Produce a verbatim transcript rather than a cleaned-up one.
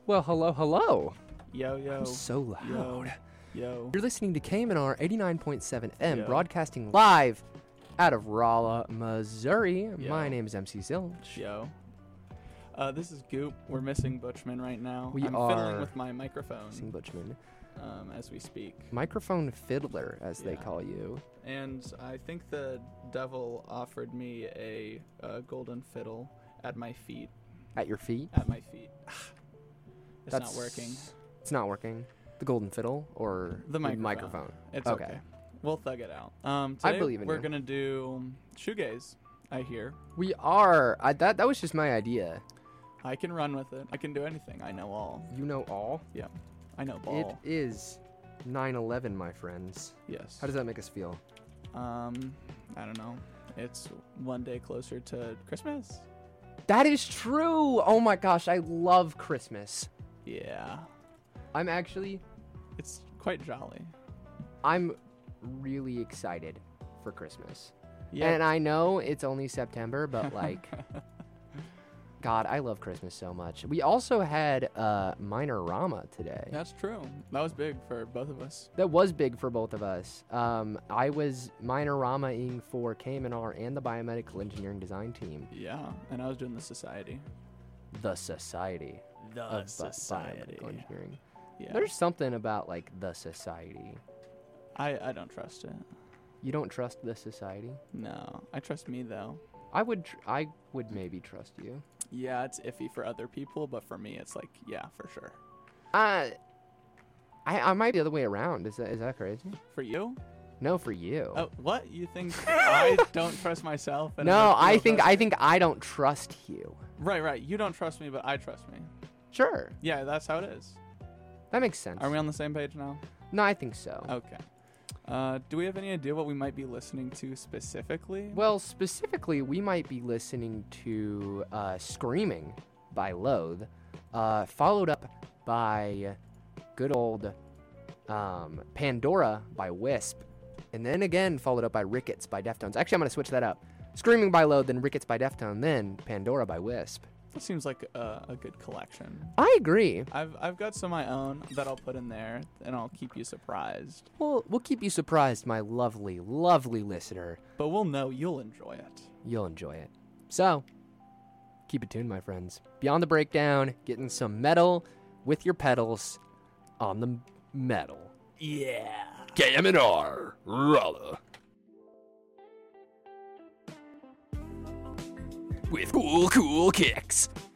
Well, hello, hello. Yo, yo. I'm so loud. Yo. Yo. You're listening to K M N R eighty-nine point seven M, Yo. broadcasting live out of Rolla, Missouri. Yo. My name is M C Zilch. Yo. Uh, this is Goop. We're missing Butchman right now. We I'm are fiddling with my microphone Sing Butchman. um, as we speak. Microphone fiddler, as they Yeah. call you. And I think the devil offered me a, a golden fiddle at my feet. At your feet. At my feet. It's That's not working. It's not working. The golden fiddle or The microphone. It's okay. Okay. We'll thug it out. Um, I today believe in we're you. gonna do shoegaze. I hear. We are. I, that that was just my idea. I can run with it. I can do anything. I know all. You know all. I know ball. It is nine eleven, my friends. Yes. How does that make us feel? Um, I don't know. It's one day closer to Christmas. That is true. Oh my gosh, I love Christmas. Yeah, I'm actually, it's quite jolly. I'm really excited for Christmas. Yeah. And I know it's only September, but like, God, I love Christmas so much. We also had uh, Minor-Rama today. That's true. That was big for both of us. That was big for both of us. Um, I was Minor-Rama-ing for K M N R and the Biomedical Engineering Design Team. Yeah, and I was doing the society. The Society The of Bi- Biomedical Engineering. Yeah. There's something about like the Society. I I don't trust it. You don't trust the Society? No, I trust me though. I would tr- I would maybe trust you. Yeah, it's iffy for other people, but for me, it's like yeah, for sure. Uh, I I might be the other way around. Is that is that crazy? For you? No, for you. Oh, what? You think I don't trust myself? And no, other I people think trust I me? think I don't trust you. Right, right. You don't trust me, but I trust me. Sure, Yeah, that's how it is. that makes sense. Are we on the same page now? No, I think so. Okay. Uh, do we have any idea what we might be listening to specifically? Well, specifically, we might be listening to uh, "Screaming" by Loathe, uh, followed up by good old um, "Pandora" by Wisp, and then again followed up by "Rickets" by Deftones. Actually, I'm gonna switch that up. "Screaming" by Loathe, then "Rickets" by Deftones, then "Pandora" by Wisp. That seems like a, a good collection. I agree. I've I've got some of my own that I'll put in there, and I'll keep you surprised. We'll we'll keep you surprised, my lovely, lovely listener. But we'll know you'll enjoy it. You'll enjoy it. So, keep it tuned, my friends. Beyond the Breakdown, getting some metal with your pedals on the metal. Yeah. K M N R, Rolla. With cool, cool kicks.